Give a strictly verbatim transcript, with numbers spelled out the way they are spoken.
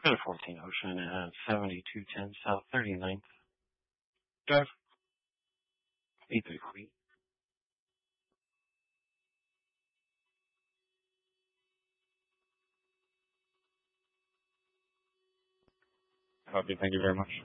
Credit fourteen Ocean at seventy-two ten South thirty-ninth Drive. eight thirty-three. Copy. Thank you very much.